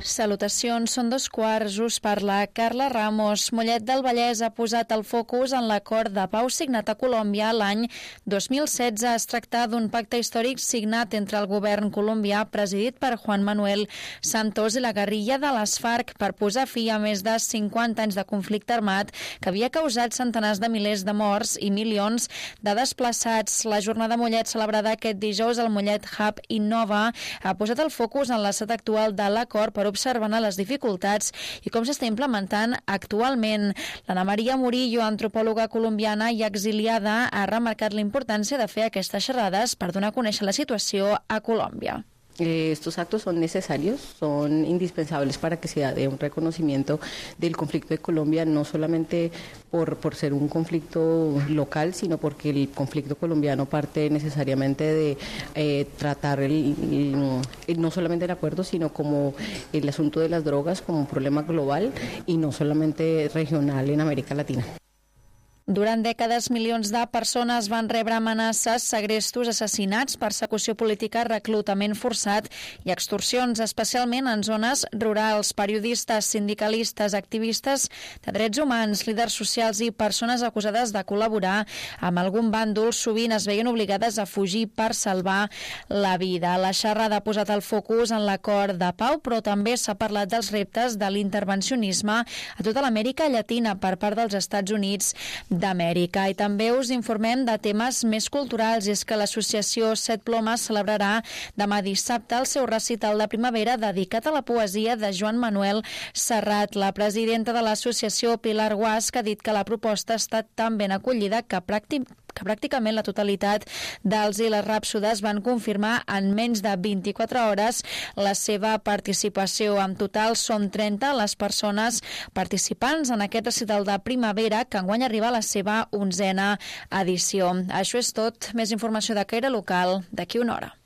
Salutacions, són 2:15, us parla Carla Ramos. Mollet del Vallès ha posat el focus en l'acord de pau signat a Colòmbia l'any 2016. Es tracta d'un pacte històric signat entre el govern colombià presidit per Juan Manuel Santos i la guerrilla de les FARC per posar fi a més de 50 anys de conflicte armat que havia causat centenars de milers de morts i milions de desplaçats. La jornada Mollet celebrada aquest dijous al Mollet Hub Innova ha posat el focus en l'estat actual de l'acord per observar les dificultats i com s'està implementant actualment. L'Anna Maria Murillo, antropòloga colombiana i exiliada, ha remarcat la importància de fer aquestes xerrades per donar a conèixer la situació a Colòmbia. Estos actos son necesarios, son indispensables para que se dé un reconocimiento del conflicto de Colombia, no solamente por ser un conflicto local, sino porque el conflicto colombiano parte necesariamente de tratar no solamente el acuerdo, sino como el asunto de las drogas como un problema global y no solamente regional en América Latina. Durant dècades, milions de persones van rebre amenaces, segrestos, assassinats, persecució política, reclutament forçat i extorsions, especialment en zones rurals. Periodistes, sindicalistes, activistes de drets humans, líders socials i persones acusades de col·laborar amb algun bàndol sovint es veien obligades a fugir per salvar la vida. La xerrada ha posat el focus en l'acord de pau, però també s'ha parlat dels reptes de l'intervencionisme a tota l'Amèrica Llatina per part dels Estats Units d'Amèrica. I també us informem de temes més culturals, i és que l'associació Set Plomes celebrarà demà dissabte el seu recital de primavera dedicat a la poesia de Joan Manuel Serrat. La presidenta de l'associació, Pilar Guasch, ha dit que la proposta ha estat tan ben acollida que pràcticament la totalitat dels i les ràpsodes van confirmar en menys de 24 hores la seva participació. En total són 30 les persones participants en aquest recital de primavera que enguany arriba a la seva 11a edició. Això és tot. Més informació de caire local d'aquí una hora.